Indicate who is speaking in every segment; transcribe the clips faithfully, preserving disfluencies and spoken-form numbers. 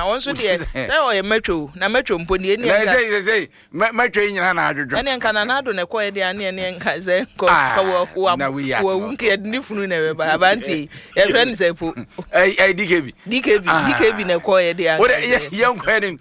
Speaker 1: ah won so de say o ye metro na metro mponi eni
Speaker 2: nka say say metro nyina na adwodwo
Speaker 1: eni nka na nado ne koye de ane eni nka say ko ka wo wo wo nke ni funu na we ba abanti e friend say po
Speaker 2: eh eh D K B
Speaker 1: D K B D K B ne koye de ane
Speaker 2: ye nko eni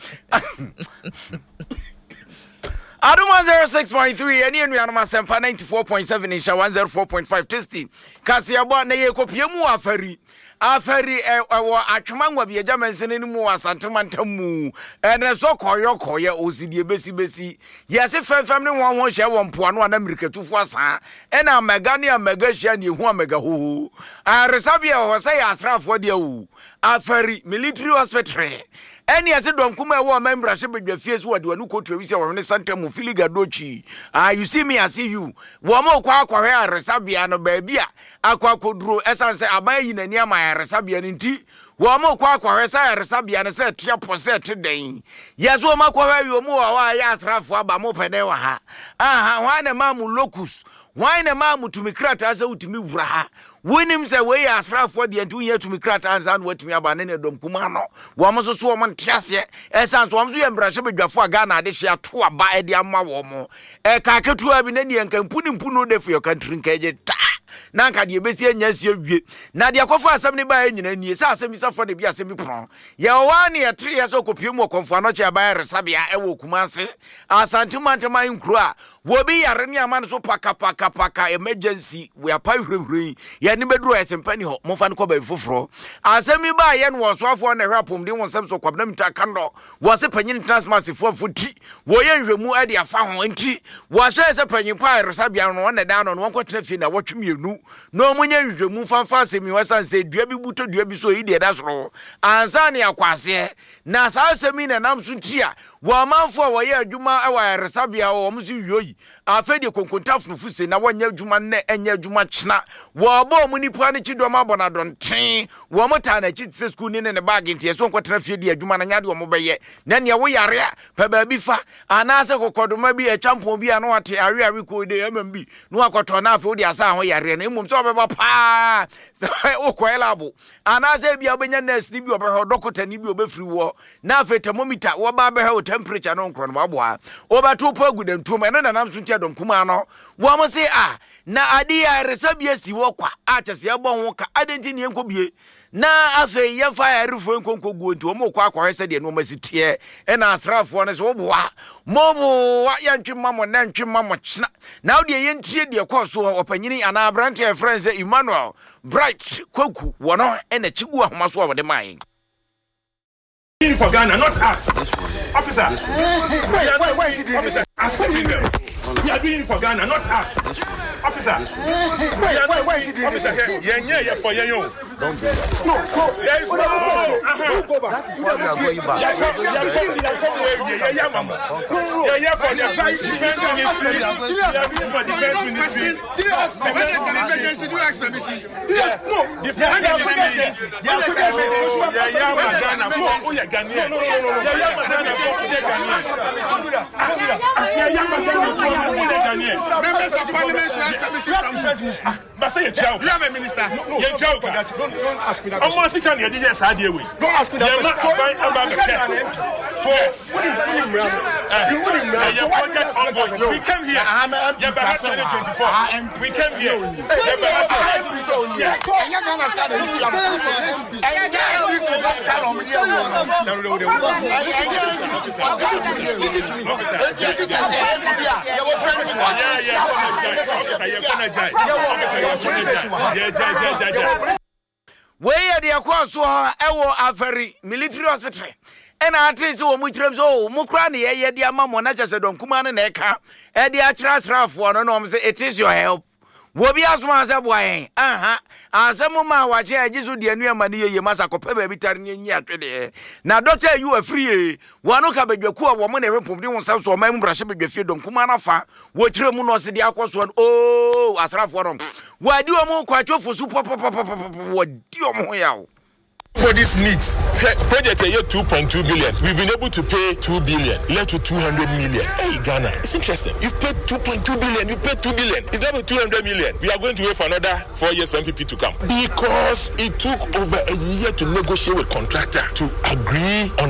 Speaker 2: Adum one oh six point three eni enu anoma sempa ninety-four point seven insha one oh four point five testing kasi abo na ye kopie mu afari afari ewo atwemanwa bi agya mansene ni mu asantemantamu ene so koyo koyo osidie besi besi yesi fefem ne won won hye won poano na mirikatufo asa ena mega ne mega hye ne hu mega ho aresabia ho say asrafo de wu afari military hospital eni ase dom kuma ewo membra hye bedwa fie so wade wanu kotu wi se wo ne santamu filigadochi ah you see me I see you wo mo kwa akwa hwe aresabia no ba bia akwa koduro esanse abayi nani ama resabia nti wo mo kwa kwa hwesa resabia ne se tia poset den yeso ma kwa hwa mu wa ya asrafo aba mo pede wa ha aha hwa ne ma mu locus hwa ne ma mu tumikrata asa utimi wura ha wonim se we ya asrafo de nti unya tumikrata anza no watimi aba ne dom kuma no wo mo so so wo mo ntiase esanse wo mo so ye mbrahye bedwafo aga na ade hye ato aba e de ama wo mo e ka ketu abi ne ne nka mpuni mpunu de for your country nkaje ta na nka de besi anya sie wie na de akofo asem ne ba nyina nie sa asem bisa fo de bia asem bi pron ye wa ne ye tre ye so kopie mu konfo ano che ba resabia e wo kumase asantuma nkuru a wo bi yare ne amane so paka paka paka emergency we are pa hwehwe ye ne beduro esempani ho mo fa ne ko ba foforo asem ba ye no wo so afo na hwapom de won sem so kwabna mita kando wo se panyin transmasi fo futi wo ye hwemu ade afa ho nti wo hye se panyin pa resabia no ne da no no ko trafi na wo twemienu no munya hwemu fanfa asemi wasan se dua bi buto dua bi so yi de da soro ansa ne akwase na sa asemi na nam so ntia wo manfo wo ye adwuma e wa resabia wo mo si yoyi afede konkontafnufu se na wonya adwuma ne enya adwuma kyena wo bo mu nipa ne chidom abona donten wo mota na chi tse school ni ne bag ntie so nkwatra fie di adwuma na nyade wo mo beye na ne wo yare a pa ba bi fa anase kokodoma bi e champon bi anu ate awe awe ko de amambi no akoto na afa odi asa ho yare na emum so obeba pa o ko elabo anase bi obenya nurse ni bi obeho doctor ni bi obefiri wo na afa thermometer wo ba beho temperature no nkro no aboa obeto po agudantum ene na nam so ntia dom kuma no wo mo se ah na ade ya resabia si wo kwa achese ya bon ho ka adenti ne enko bie na afa ye fa ya refo enko enko guo nti wo mo kwa kwa hese de no masitie ena asrafo ne so wo boa mo bo wa ya ntwimma mo na ntwimma mo china na wo de ye ntie de kwa so opanyini ana brante friends Emmanuel Bright Koku wono ena chigu ahoma so wo de mai
Speaker 3: for Ghana, not us. Officer,
Speaker 4: wait, wait, wait, is he doing
Speaker 3: officer, this? We are doing it for Ghana, not us. Officer,
Speaker 4: wait, wait, wait, is he doing
Speaker 3: officer,
Speaker 4: this?
Speaker 3: yeah, yeah, yeah, for you.
Speaker 4: Don't do that.
Speaker 3: No, go. There is no.
Speaker 4: Uh-huh. Go back. That is why we are going back.
Speaker 3: Yeah, yeah, yeah, mama. Yeah, yeah, for the defense ministry. Yeah, for defense ministry.
Speaker 4: Did you ask permission? When there's an emergency, do you ask permission?
Speaker 3: No, defense ministry. Yeah, yeah, Ghana. Oh, yeah, Ghana. No, no, no, no, no. Yeah, yeah, Ghana. Oh, yeah, Ghana. Don't do that. Yeah, yeah, Ghana.
Speaker 4: Members of parliament should ask permission from the first ministry.
Speaker 3: But say it,
Speaker 4: you have a minister. No, no,
Speaker 3: yeah,
Speaker 4: don't, don't, don't, don't ask me that question.
Speaker 3: Almost can you do this idea way.
Speaker 4: Don't ask me that question. So,
Speaker 3: so, what is what is your project ongoing? We came here. Yeah, but twenty twenty-four. We came here. Yeah, but yes.
Speaker 2: Where the across ewo aferi military hospital and I trace wo mutrem so mukra ne ye de amamo na chese don kuma ne na eka e de akira srafo no no say it is your help wo bi asoma se boyen aha asemu ma wache ajisu de anu amane ye masa kope ba bi tare ne nyi atwede na doctor you are free wanu ka badwaku a wo mo na repom de won sam so ma mu brahye badwafie don kuma na fa wo kire mu no se de akoso oh asrafo no wadi o mu kwachofu su pop pop pop wadi o mu yawo.
Speaker 3: For this needs, project a year two point two billion. We've been able to pay two billion, left to two hundred million. Hey, Ghana, it's interesting. You've paid two point two billion, you've paid two billion. It's left with two hundred million. We are going to wait for another four years for M P P to come. Because it took over a year to negotiate with contractor to agree on